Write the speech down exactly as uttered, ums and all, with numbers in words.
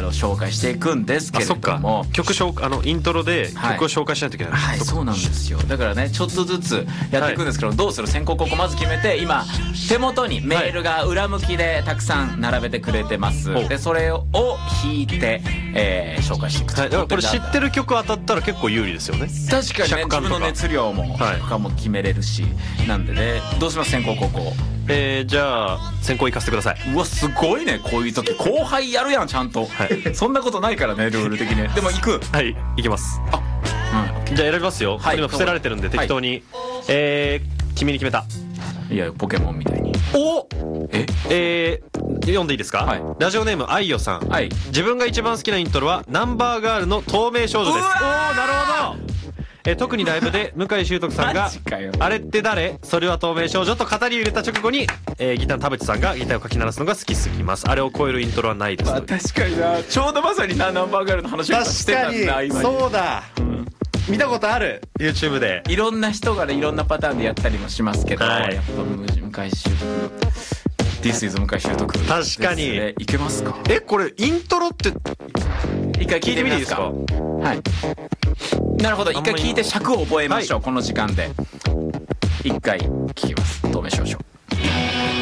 を紹介していくんですけれども、 曲紹あのイントロで曲を紹介しないといけない、 はい、はい、そうなんですよ。だからねちょっとずつやっていくんですけど、はい、どうする先行後攻まず決めて、今手元にメールが裏向きでたくさん並べてくれてます、はい、でそれを弾いて、えー、紹介していくと、はい、だからこれ知ってる曲当たったら結構有利ですよね。 確かにね、自分の熱量も尺感も決めれるし、はい、なんでね、どうします先行後攻。 えー、じゃあ先行行かせてください。 うわすごいね、こういう時後輩やるやんちゃんと、はい、そんなことないからねルール的に。でも行く。 はい行きます。あ、うん、じゃあ選びますよ、はい、今伏せられてるんで適当に、はい、えー、君に決めた。 いやポケモンみたいに。 おええー、読んでいいですか、はい、ラジオネームあいよさん、はい、自分が一番好きなイントロはナンバーガールの透明少女です。おーなるほど。え特にライブで向井秀徳さんがあれって誰それは透明少女と語り入れた直後に、えー、ギターの田淵さんがギターをかき鳴らすのが好きすぎます。あれを超えるイントロはないです、 まあ、確かにな、ちょうどまさになナンバーガールの話をしてたんだ。今そうだ、うん、見たことある YouTube で。 いろんな人がねいろんなパターンでやったりもしますけど、はい、やっぱ向井秀徳This is 向井秀徳、 確かにいけますか。 えこれイントロって一回聞いてみていいですか。はい、なるほど、一回聞いて尺を覚えましょう、はい、この時間で一回聞きます。透明少女。